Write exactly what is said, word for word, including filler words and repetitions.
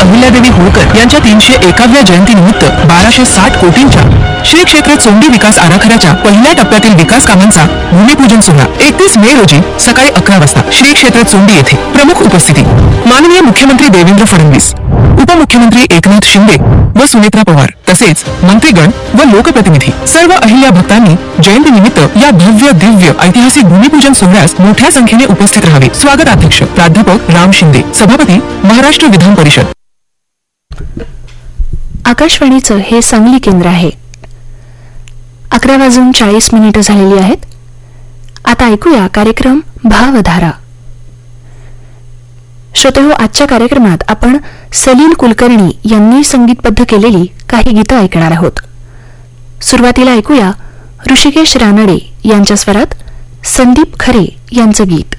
अहिल्यादेवी होळकर यांच्या तीनशे एकाव्या जयंतीनिमित्त बाराशे साठ कोटींच्या श्री क्षेत्र चोंडी विकास आराखड्याच्या पहिल्या टप्प्यातील विकास कामांचा भूमिपूजन सोहळा एकतीस मे रोजी सकाळी अकरा वाजता श्री क्षेत्र चोंडी येथे. प्रमुख उपस्थिती माननीय मुख्यमंत्री देवेंद्र फडणवीस, उपमुख्यमंत्री एकनाथ शिंदे व सुनेत्रा पवार तसेच मंत्रीगण व लोकप्रतिनिधी. सर्व अहिल्या भक्तांनी जयंतीनिमित्त या भव्य दिव्य ऐतिहासिक भूमिपूजन सोहळ्यास मोठ्या संख्येने उपस्थित राहावे. स्वागताध्यक्ष प्राध्यापक राम शिंदे, सभापती महाराष्ट्र विधान परिषद. आकाशवाणीचं हे सांगली केंद्र आहे. अकरा वाजून चाळीस मिनिटं झालेली आहेत. आता ऐकूया कार्यक्रम भावधारा. श्रोतेहो, आजच्या कार्यक्रमात आपण सलील कुलकर्णी यांनी संगीतबद्ध केलेली काही गीतं ऐकणार आहोत. सुरुवातीला ऐकूया ऋषिकेश रानडे यांच्या स्वरात संदीप खरे यांचं गीत.